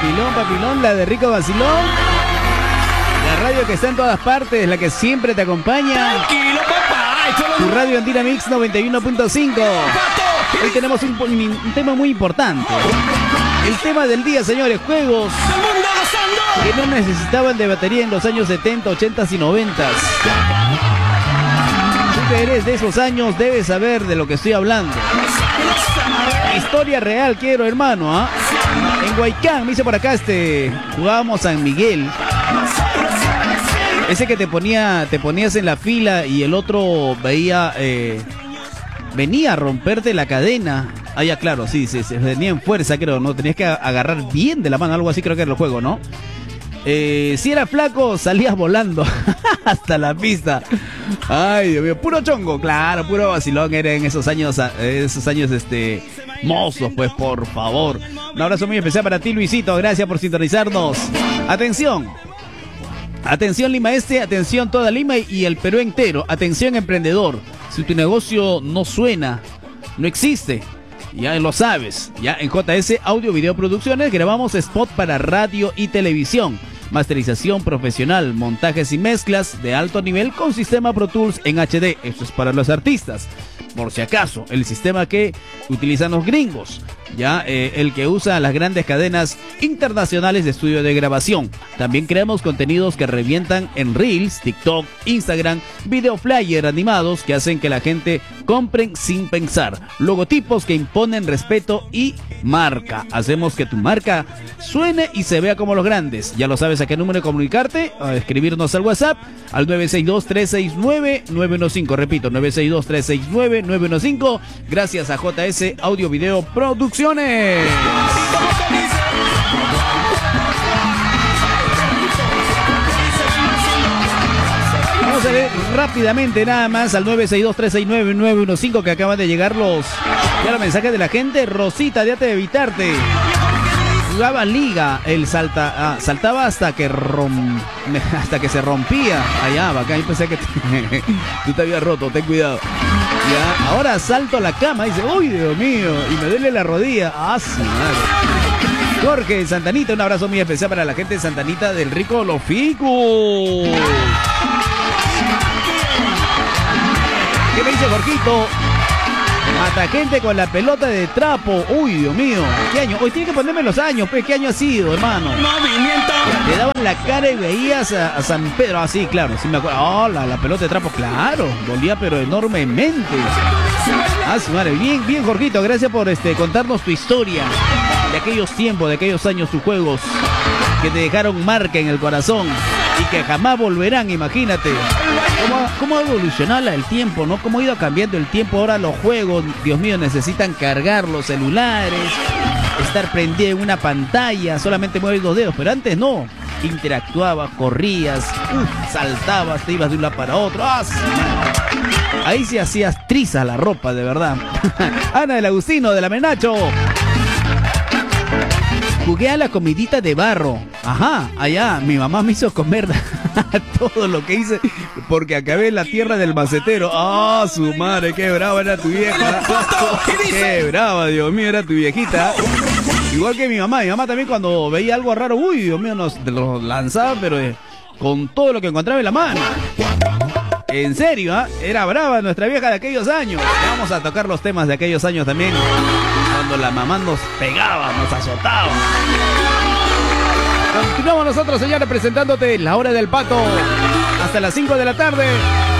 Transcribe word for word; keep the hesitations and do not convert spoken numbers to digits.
papilón, papilón, la de Rico Vacilón. La radio que está en todas partes, la que siempre te acompaña. Tranquilo, papá. Tu radio Andina Mix noventa y uno punto cinco. Hoy tenemos un, un tema muy importante. El tema del día, señores, juegos que no necesitaban de batería en los años setenta, ochenta y noventa. Tú que eres de esos años debes saber de lo que estoy hablando. Historia real quiero, hermano, ¿ah? ¿eh? En Huaycán, me dice por acá, este, jugábamos San Miguel. Ese que te ponía, te ponías en la fila y el otro veía, eh, venía a romperte la cadena. Ah, ya, claro, sí, sí, sí, venía en fuerza, creo, ¿no? Tenías que agarrar bien de la mano, algo así creo que era el juego, ¿no? Eh, si eras flaco, salías volando hasta la pista. Ay, Dios mío, puro chongo, claro, puro vacilón era en esos años, esos años, este, mozos, pues, por favor. Un abrazo muy especial para ti, Luisito, gracias por sintonizarnos. Atención. Atención Lima Este, atención toda Lima y el Perú entero. Atención emprendedor, si tu negocio no suena, no existe, ya lo sabes. Ya en J S Audio Video Producciones grabamos spot para radio y televisión. Masterización profesional, montajes y mezclas de alto nivel con sistema Pro Tools en H D. Esto es para los artistas. Por si acaso, el sistema que utilizan los gringos, ya eh, el que usa las grandes cadenas internacionales de estudio de grabación. También creamos contenidos que revientan en Reels, TikTok, Instagram, video flyer animados que hacen que la gente compren sin pensar. Logotipos que imponen respeto y marca. Hacemos que tu marca suene y se vea como los grandes. Ya lo sabes a qué número comunicarte, a escribirnos al WhatsApp al nueve seis dos, tres seis nueve, nueve uno cinco. Repito, nueve seis dos, tres seis nueve, nueve uno cinco. Gracias a J S Audio Video Producciones. Vamos a ver rápidamente nada más al nueve seis dos, tres seis nueve, nueve uno cinco que acaban de llegar los, ya los mensajes de la gente. Rosita, déjate de evitarte. Jugaba liga, el salta, ah, saltaba hasta que rom, hasta que se rompía. Allá, bacán, yo pensé que te, tú te habías roto, ten cuidado. Ya, ahora salto a la cama, dice, uy, Dios mío, y me duele la rodilla. Ah, sí, madre. Jorge Santanita, un abrazo muy especial para la gente de Santanita del Rico Los Ficus. ¿Qué me dice Jorgito? Mata gente con la pelota de trapo. Uy, Dios mío. ¿Qué año? Hoy tiene que ponerme los años, pues. ¿Qué año ha sido, hermano? Movimiento. Le daban la cara y veías a, a San Pedro. Ah, sí, claro. Sí me acuerdo. Oh, la, la pelota de trapo, claro. Dolía, pero enormemente. Ah, su madre. Bien, bien, Jorgito. Gracias por este contarnos tu historia. De aquellos tiempos, de aquellos años, tus juegos. Que te dejaron marca en el corazón. Y que jamás volverán, imagínate. ¿Cómo, cómo ha evolucionado el tiempo, ¿no? Cómo ha ido cambiando el tiempo. Ahora los juegos, Dios mío, necesitan cargar los celulares, estar prendido en una pantalla, solamente mueves los dedos. Pero antes no. Interactuabas, corrías, uf, saltabas, te ibas de un lado para otro. ¡Ah, sí! Ahí sí hacías triza la ropa, de verdad. Ana del Agustino, de la Menacho. Jugué a la comidita de barro. Ajá, allá mi mamá me hizo comer todo lo que hice porque acabé en la tierra del macetero. Ah, oh, su madre, qué brava era tu vieja. Qué brava, Dios mío, era tu viejita. Igual que mi mamá. Mi mamá también cuando veía algo raro, uy, Dios mío, nos lo lanzaba, pero eh, con todo lo que encontraba en la mano. En serio, ¿eh? Era brava nuestra vieja de aquellos años. Vamos a tocar los temas de aquellos años también. Cuando la mamá nos pegaba, nos azotaba. Continuamos nosotros, señores, presentándote La Hora del Pato. Hasta las cinco de la tarde.